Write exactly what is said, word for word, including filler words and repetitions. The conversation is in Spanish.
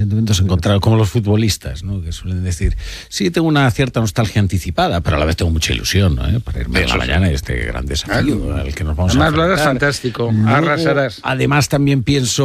sentimientos encontrados, como los futbolistas, ¿no? Que suelen decir, sí, tengo una cierta nostalgia anticipada, pero a la vez tengo mucha ilusión, ¿no? ¿Eh? Para irme a la mañana a este gran desafío al que nos vamos Además, a enfrentar. lo harás fantástico, Luego, arrasarás. Además, también pienso